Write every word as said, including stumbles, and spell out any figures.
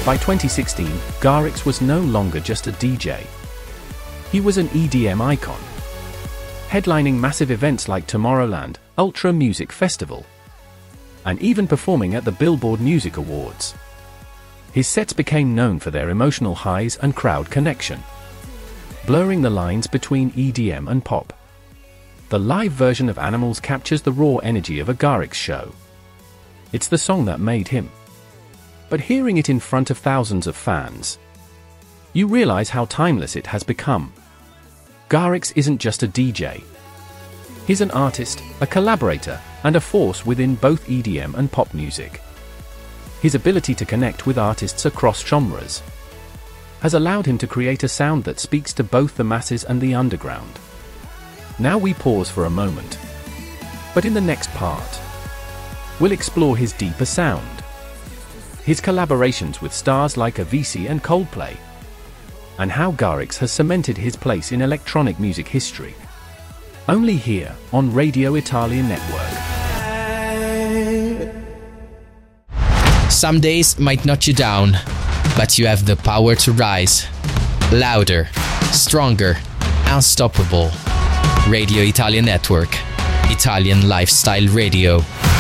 By twenty sixteen, Garrix was no longer just a D J. He was an E D M icon, headlining massive events like Tomorrowland, Ultra Music Festival, and even performing at the Billboard Music Awards. His sets became known for their emotional highs and crowd connection, blurring the lines between E D M and pop. The live version of Animals captures the raw energy of a Garrix show. It's the song that made him. But hearing it in front of thousands of fans, you realize how timeless it has become. Garrix isn't just a D J. He's an artist, a collaborator, and a force within both E D M and pop music. His ability to connect with artists across genres has allowed him to create a sound that speaks to both the masses and the underground. Now we pause for a moment. But in the next part, we'll explore his deeper sound, his collaborations with stars like Avicii and Coldplay, and how Garrix has cemented his place in electronic music history. Only here, on Radio Italia Network. Some days might knock you down, but you have the power to rise. Louder, stronger, unstoppable. Radio Italia Network. Italian Lifestyle Radio.